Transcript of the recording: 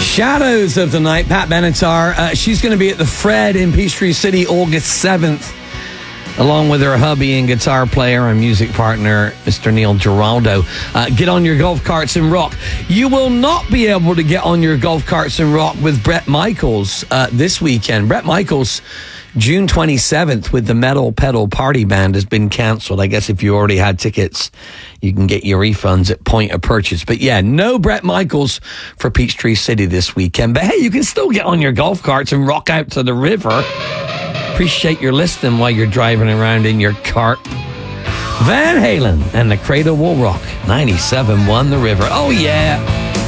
Shadows of the Night, Pat Benatar. She's going to be at the Fred in Peachtree City August 7th, along with her hubby and guitar player and music partner, Mr. Neil Giraldo. Get on your golf carts and rock. You will not be able to get on your golf carts and rock with Bret Michaels this weekend. Bret Michaels, June 27th, with the Metal Pedal Party Band has been cancelled. I guess if you already had tickets, you can get your refunds at point of purchase. But yeah, no Bret Michaels for Peachtree City this weekend. But hey, you can still get on your golf carts and rock out to the river. Appreciate your listening while you're driving around in your cart. Van Halen and the Cradle Will Rock. 97.1 The River. Oh, yeah.